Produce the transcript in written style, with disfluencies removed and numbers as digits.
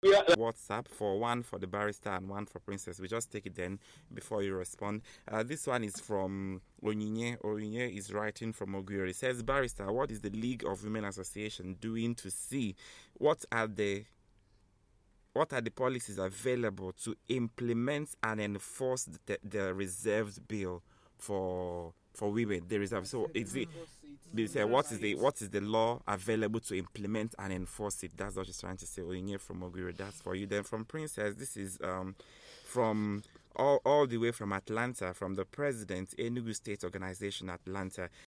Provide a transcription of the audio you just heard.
WhatsApp for one for the barrister and one for Princess. We just take it then before you respond. This one is from Onyinye. Onyinye is writing from Oguire. It says, Barrister, what is the League of Women Association doing to see what are the policies available to implement and enforce the reserved bill for women? The reserve. So is it? They say what is the law available to implement and enforce it? That's what she's trying to say. Oyinye from Ogure, that's for you. Then from Princess, this is from all the way from Atlanta, from the president, Enugu State Organization, Atlanta.